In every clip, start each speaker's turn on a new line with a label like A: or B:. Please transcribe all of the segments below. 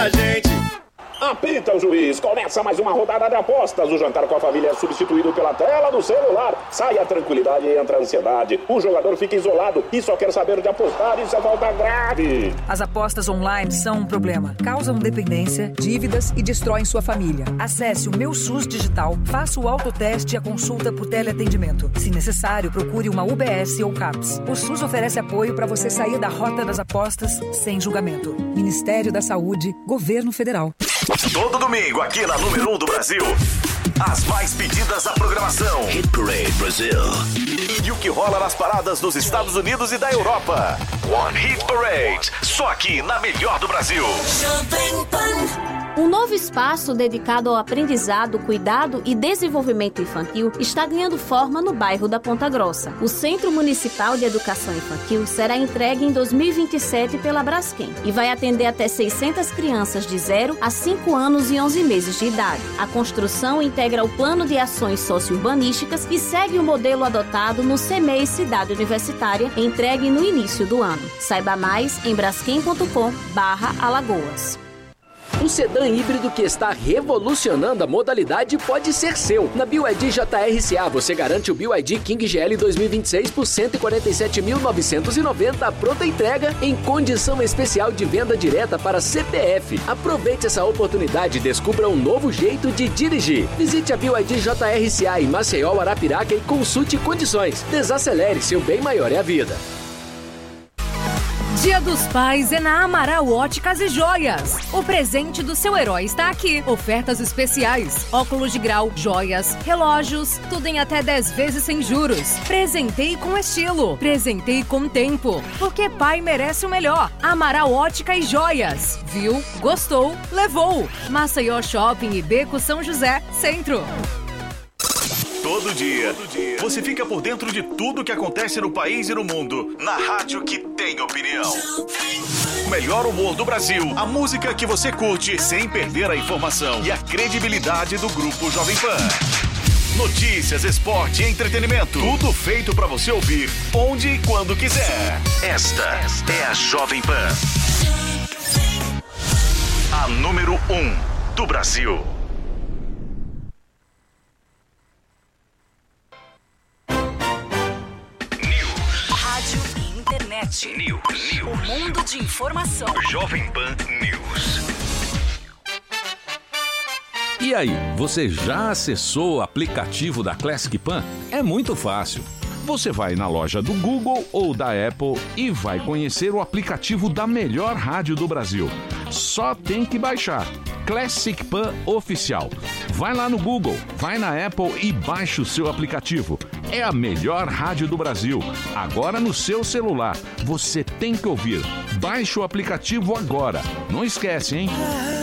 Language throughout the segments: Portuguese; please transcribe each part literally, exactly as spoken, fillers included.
A: a gente.
B: Apita o juiz, começa mais uma rodada de apostas. O jantar com a família é substituído pela tela do celular. Sai a tranquilidade e entra a ansiedade. O jogador fica isolado e só quer saber de apostar. Isso é falta grave.
C: As apostas online são um problema. Causam dependência, dívidas e destroem sua família. Acesse o Meu SUS Digital, faça o autoteste e a consulta por teleatendimento. Se necessário, procure uma U B S ou CAPS. O SUS oferece apoio para você sair da rota das apostas sem julgamento. Ministério da Saúde, Governo Federal.
D: Todo domingo, aqui na número um do Brasil, as mais pedidas da programação. Hit Parade Brasil. E o que rola nas paradas dos Estados Unidos e da Europa. One Hit Parade, só aqui na melhor do Brasil.
E: Um novo espaço dedicado ao aprendizado, cuidado e desenvolvimento infantil está ganhando forma no bairro da Ponta Grossa. O Centro Municipal de Educação Infantil será entregue em dois mil e vinte e sete pela Braskem e vai atender até seiscentas crianças de zero a cinco anos e onze meses de idade. A construção integra o Plano de Ações Socio-Urbanísticas e segue o modelo adotado no CEMEI Cidade Universitária, entregue no início do ano. Saiba mais em braskem ponto com barra Alagoas.
F: Um sedã híbrido que está revolucionando a modalidade pode ser seu. Na B Y D J R C A você garante o B Y D King G L dois mil e vinte e seis por cento e quarenta e sete mil novecentos e noventa à pronta entrega em condição especial de venda direta para C P F. Aproveite essa oportunidade e descubra um novo jeito de dirigir. Visite a B Y D J R C A em Maceió, Arapiraca e consulte condições. Desacelere, seu bem maior é a vida.
G: Dia dos Pais é na Amaral Óticas e Joias. O presente do seu herói está aqui. Ofertas especiais, óculos de grau, joias, relógios, tudo em até dez vezes sem juros. Presentei com estilo, presentei com tempo, porque pai merece o melhor. Amaral Ótica e Joias. Viu? Gostou? Levou. Maceió Shopping e Beco São José, Centro.
D: Todo dia, Todo dia, você fica por dentro de tudo que acontece no país e no mundo, na rádio que tem opinião. O melhor humor do Brasil, a música que você curte sem perder a informação e a credibilidade do Grupo Jovem Pan. Notícias, esporte e entretenimento, tudo feito pra você ouvir onde e quando quiser. Esta é a Jovem Pan, a número um do Brasil.
H: News. News. O mundo de informação.
D: Jovem Pan News.
I: E aí, você já acessou o aplicativo da Classic Pan? É muito fácil. Você vai na loja do Google ou da Apple e vai conhecer o aplicativo da melhor rádio do Brasil. Só tem que baixar. Classic Pan Oficial. Vai lá no Google, vai na Apple e baixa o seu aplicativo. É a melhor rádio do Brasil. Agora no seu celular. Você tem que ouvir. Baixe o aplicativo agora. Não esquece, hein?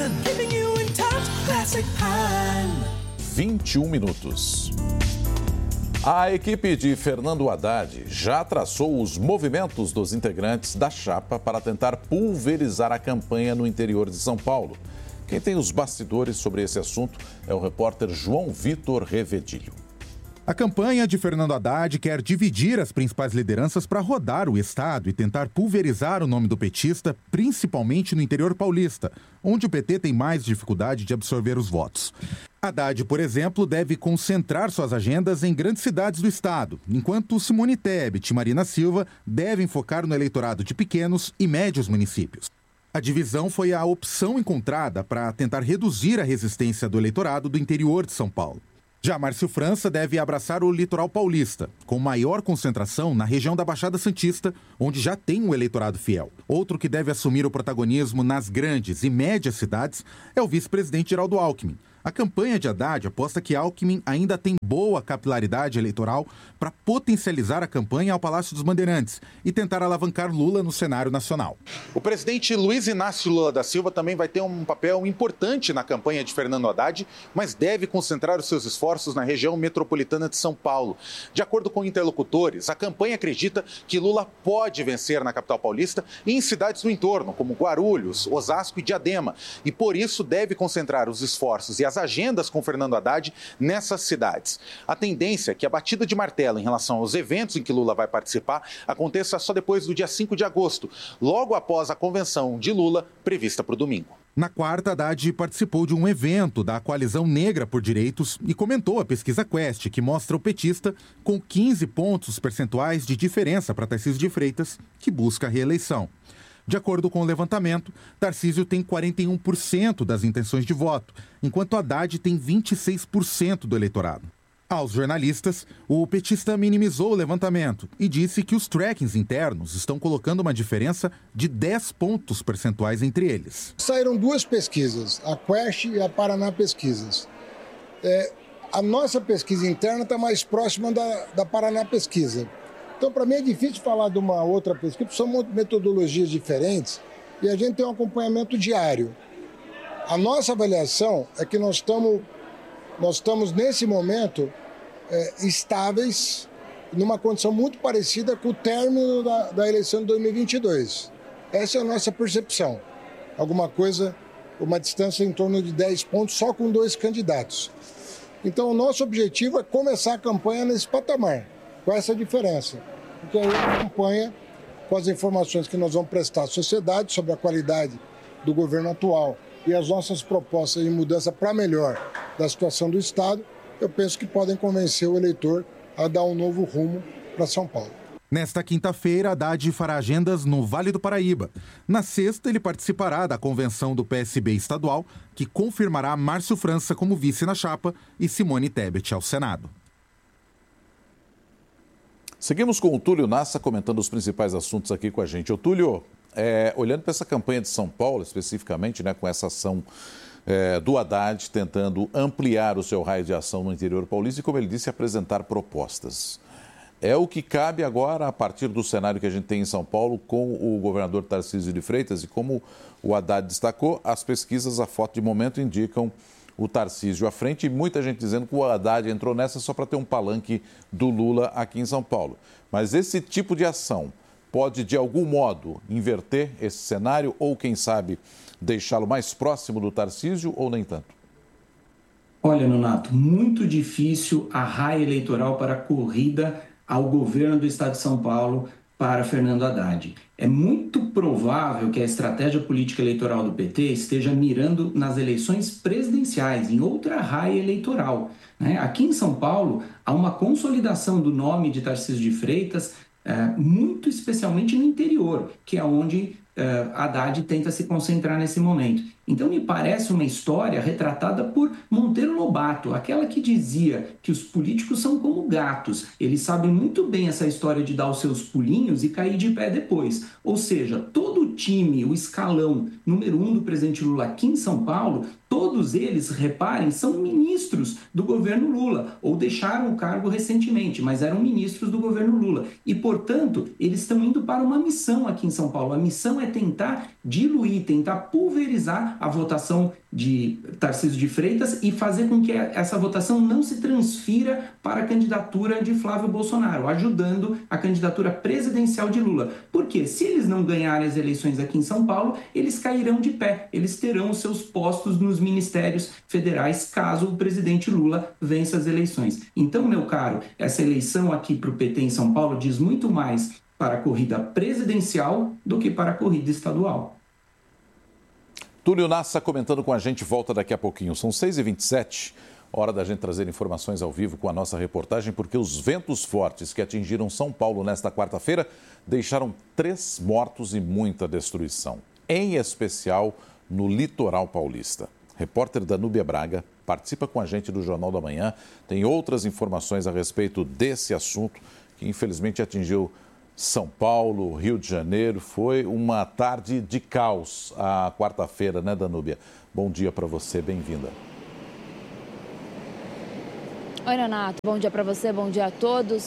J: vinte e um minutos. A equipe de Fernando Haddad já traçou os movimentos dos integrantes da chapa para tentar pulverizar a campanha no interior de São Paulo. Quem tem os bastidores sobre esse assunto é o repórter João Vitor Revedilho.
K: A campanha de Fernando Haddad quer dividir as principais lideranças para rodar o estado e tentar pulverizar o nome do petista, principalmente no interior paulista, onde o P T tem mais dificuldade de absorver os votos. Haddad, por exemplo, deve concentrar suas agendas em grandes cidades do estado, enquanto Simone Tebet e Marina Silva devem focar no eleitorado de pequenos e médios municípios. A divisão foi a opção encontrada para tentar reduzir a resistência do eleitorado do interior de São Paulo. Já Márcio França deve abraçar o litoral paulista, com maior concentração na região da Baixada Santista, onde já tem um eleitorado fiel. Outro que deve assumir o protagonismo nas grandes e médias cidades é o vice-presidente Geraldo Alckmin. A campanha de Haddad aposta que Alckmin ainda tem boa capilaridade eleitoral para potencializar a campanha ao Palácio dos Bandeirantes e tentar alavancar Lula no cenário nacional.
L: O presidente Luiz Inácio Lula da Silva também vai ter um papel importante na campanha de Fernando Haddad, mas deve concentrar os seus esforços na região metropolitana de São Paulo. De acordo com interlocutores, a campanha acredita que Lula pode vencer na capital paulista e em cidades do entorno, como Guarulhos, Osasco e Diadema, e por isso deve concentrar os esforços e as agendas com Fernando Haddad nessas cidades. A tendência é que a batida de martelo em relação aos eventos em que Lula vai participar aconteça só depois do dia cinco de agosto, logo após a convenção de Lula prevista para o domingo.
K: Na quarta, Haddad participou de um evento da Coalizão Negra por Direitos e comentou a pesquisa Quest, que mostra o petista com quinze pontos percentuais de diferença para Tarcísio de Freitas, que busca a reeleição. De acordo com o levantamento, Tarcísio tem quarenta e um por cento das intenções de voto, enquanto Haddad tem vinte e seis por cento do eleitorado. Aos jornalistas, o petista minimizou o levantamento e disse que os trackings internos estão colocando uma diferença de dez pontos percentuais entre eles.
A: Saíram duas pesquisas, a Quest e a Paraná Pesquisas. É, a nossa pesquisa interna está mais próxima da, da Paraná Pesquisa. Então, para mim é difícil falar de uma outra pesquisa, porque são metodologias diferentes e a gente tem um acompanhamento diário. A nossa avaliação é que nós estamos, nós estamos nesse momento, é, estáveis, numa condição muito parecida com o término da, da eleição de dois mil e vinte e dois. Essa é a nossa percepção. Alguma coisa, uma distância em torno de dez pontos, só com dois candidatos. Então, o nosso objetivo é começar a campanha nesse patamar, com essa diferença. Porque aí a campanha, com as informações que nós vamos prestar à sociedade sobre a qualidade do governo atual e as nossas propostas de mudança para melhor da situação do Estado, eu penso que podem convencer o eleitor a dar um novo rumo para São Paulo.
K: Nesta quinta-feira, Haddad fará agendas no Vale do Paraíba. Na sexta, ele participará da convenção do P S B estadual, que confirmará Márcio França como vice na chapa e Simone Tebet ao Senado.
J: Seguimos com o Túlio Nassa comentando os principais assuntos aqui com a gente. Ô, Túlio, é, olhando para essa campanha de São Paulo, especificamente, né, com essa ação é, do Haddad tentando ampliar o seu raio de ação no interior paulista e, como ele disse, apresentar propostas. É o que cabe agora a partir do cenário que a gente tem em São Paulo com o governador Tarcísio de Freitas e, como o Haddad destacou, as pesquisas, a foto de momento indicam o Tarcísio à frente e muita gente dizendo que o Haddad entrou nessa só para ter um palanque do Lula aqui em São Paulo. Mas esse tipo de ação pode, de algum modo, inverter esse cenário ou, quem sabe, deixá-lo mais próximo do Tarcísio ou nem tanto?
M: Olha, Nonato, muito difícil a raia eleitoral para a corrida ao governo do Estado de São Paulo para Fernando Haddad. É muito provável que a estratégia política eleitoral do P T esteja mirando nas eleições presidenciais, em outra raia eleitoral, né? Aqui em São Paulo, há uma consolidação do nome de Tarcísio de Freitas, é, muito especialmente no interior, que é onde é, Haddad tenta se concentrar nesse momento. Então, me parece uma história retratada por Monteiro Lobato, aquela que dizia que os políticos são como gatos. Eles sabem muito bem essa história de dar os seus pulinhos e cair de pé depois. Ou seja, todo o time, o escalão número um do presidente Lula aqui em São Paulo, todos eles, reparem, são ministros do governo Lula, ou deixaram o cargo recentemente, mas eram ministros do governo Lula. E, portanto, eles estão indo para uma missão aqui em São Paulo. A missão é tentar diluir, tentar pulverizar a votação de Tarcísio de Freitas e fazer com que essa votação não se transfira para a candidatura de Flávio Bolsonaro, ajudando a candidatura presidencial de Lula. Porque se eles não ganharem as eleições aqui em São Paulo, eles cairão de pé, eles terão os seus postos nos ministérios federais caso o presidente Lula vença as eleições. Então, meu caro, essa eleição aqui para o P T em São Paulo diz muito mais para a corrida presidencial do que para a corrida estadual.
J: Túlio Nassa comentando com a gente, volta daqui a pouquinho. São seis e vinte e sete, hora da gente trazer informações ao vivo com a nossa reportagem, porque os ventos fortes que atingiram São Paulo nesta quarta-feira deixaram três mortos e muita destruição, em especial no litoral paulista. Repórter Danúbia Braga participa com a gente do Jornal da Manhã, tem outras informações a respeito desse assunto que infelizmente atingiu São Paulo, Rio de Janeiro. Foi uma tarde de caos a quarta-feira, né, Danúbia? Bom dia para você, bem-vinda.
N: Oi, Renato. Bom dia para você, bom dia a todos.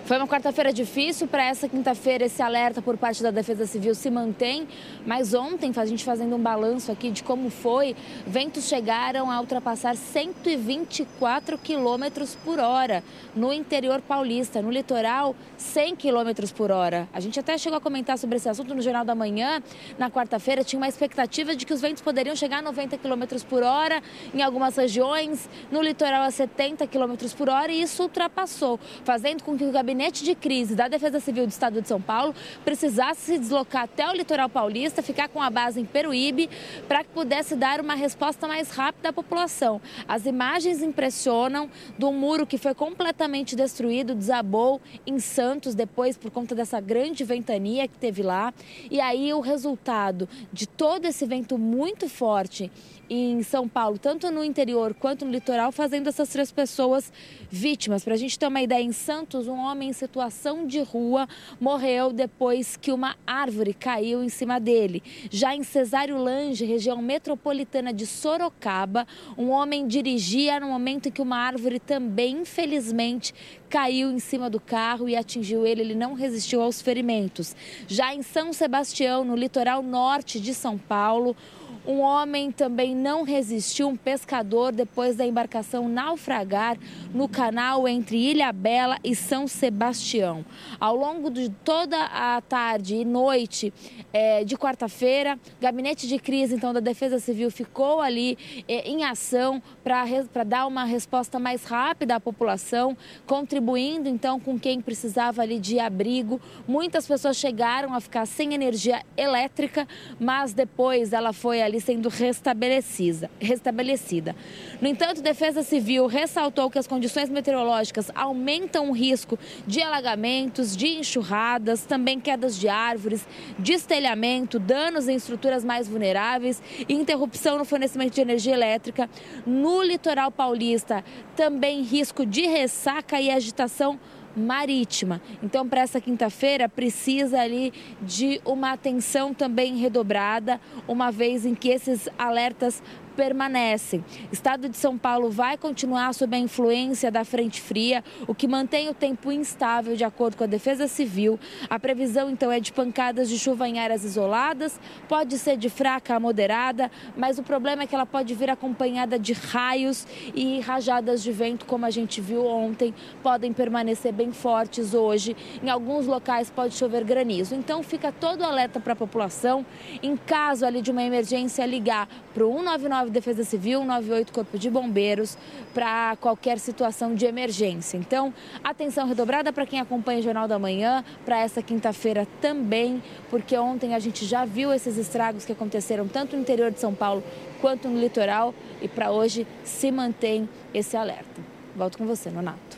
N: Foi uma quarta-feira difícil. Para essa quinta-feira, esse alerta por parte da Defesa Civil se mantém. Mas ontem, a gente fazendo um balanço aqui de como foi, ventos chegaram a ultrapassar cento e vinte e quatro quilômetros por hora no interior paulista. No litoral, cem quilômetros por hora. A gente até chegou a comentar sobre esse assunto no Jornal da Manhã. Na quarta-feira, tinha uma expectativa de que os ventos poderiam chegar a noventa quilômetros por hora em algumas regiões, no litoral a setenta quilômetros por hora, e isso ultrapassou, fazendo com que o gabinete de crise da Defesa Civil do Estado de São Paulo precisasse se deslocar até o litoral paulista, ficar com a base em Peruíbe, para que pudesse dar uma resposta mais rápida à população. As imagens impressionam do muro que foi completamente destruído, desabou em Santos depois por conta dessa grande ventania que teve lá. E aí o resultado de todo esse vento muito forte em São Paulo, tanto no interior quanto no litoral, fazendo essas três pessoas vítimas. Para a gente ter uma ideia, em Santos, um homem em situação de rua morreu depois que uma árvore caiu em cima dele. Já em Cesário Lange, região metropolitana de Sorocaba, um homem dirigia no momento em que uma árvore também, infelizmente, caiu em cima do carro e atingiu ele. Ele não resistiu aos ferimentos. Já em São Sebastião, no litoral norte de São Paulo, um homem também não resistiu, um pescador, depois da embarcação naufragar no canal entre Ilhabela e São Sebastião. Ao longo de toda a tarde e noite é, de quarta-feira, o gabinete de crise, então, da Defesa Civil ficou ali é, em ação para dar uma resposta mais rápida à população, contribuindo, então, com quem precisava ali de abrigo. Muitas pessoas chegaram a ficar sem energia elétrica, mas depois ela foi ali sendo restabelecida. restabelecida. No entanto, a Defesa Civil ressaltou que as condições meteorológicas aumentam o risco de alagamentos, de enxurradas, também quedas de árvores, destelhamento, danos em estruturas mais vulneráveis e interrupção no fornecimento de energia elétrica. No litoral paulista, também risco de ressaca e agitação marítima. Então, para essa quinta-feira, precisa ali de uma atenção também redobrada, uma vez em que esses alertas permanecem. O estado de São Paulo vai continuar sob a influência da frente fria, o que mantém o tempo instável, de acordo com a Defesa Civil. A previsão, então, é de pancadas de chuva em áreas isoladas, pode ser de fraca a moderada, mas o problema é que ela pode vir acompanhada de raios e rajadas de vento, como a gente viu ontem, podem permanecer bem fortes hoje. Em alguns locais pode chover granizo. Então, fica todo o alerta para a população. Em caso ali de uma emergência, ligar para o um nove nove Defesa Civil, um nove oito Corpo de Bombeiros, para qualquer situação de emergência. Então, atenção redobrada para quem acompanha o Jornal da Manhã, para essa quinta-feira também, porque ontem a gente já viu esses estragos que aconteceram tanto no interior de São Paulo quanto no litoral, e para hoje se mantém esse alerta. Volto com você, Nonato.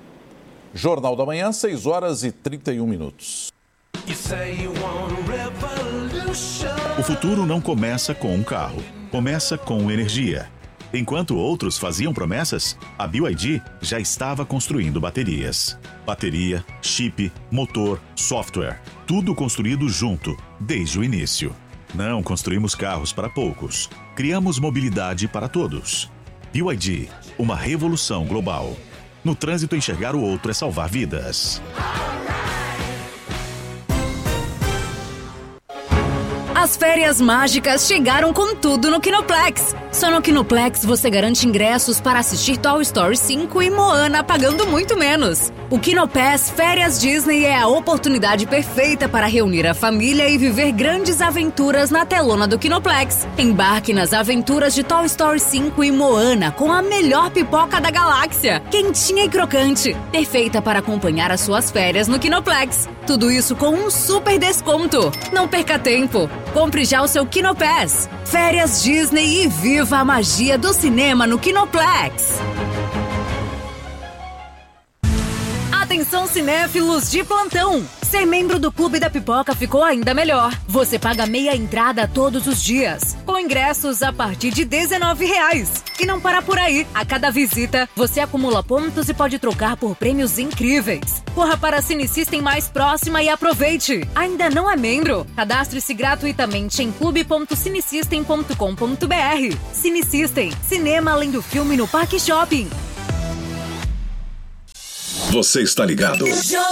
J: Jornal da Manhã, seis horas e trinta e um minutos.
D: O futuro não começa com um carro, começa com energia. Enquanto outros faziam promessas, a B Y D já estava construindo baterias. Bateria, chip, motor, software, tudo construído junto, desde o início. Não construímos carros para poucos, criamos mobilidade para todos. B Y D, uma revolução global. No trânsito, enxergar o outro é salvar vidas.
G: As férias mágicas chegaram com tudo no Kinoplex. Só no Kinoplex você garante ingressos para assistir Toy Story cinco e Moana pagando muito menos. O Kinopass Férias Disney é a oportunidade perfeita para reunir a família e viver grandes aventuras na telona do Kinoplex. Embarque nas aventuras de Toy Story cinco e Moana com a melhor pipoca da galáxia, quentinha e crocante, perfeita para acompanhar as suas férias no Kinoplex. Tudo isso com um super desconto. Não perca tempo. Compre já o seu Kinopass. Férias Disney e viva a magia do cinema no Kinoplex. Atenção, cinéfilos de plantão! Ser membro do Clube da Pipoca ficou ainda melhor. Você paga meia entrada todos os dias, com ingressos a partir de dezenove reais. E não para por aí. A cada visita, você acumula pontos e pode trocar por prêmios incríveis. Corra para a Cinesystem mais próxima e aproveite. Ainda não é membro? Cadastre-se gratuitamente em clube ponto cinesystem ponto com ponto br. Cinesystem, cinema além do filme no Parque Shopping.
D: Você está ligado?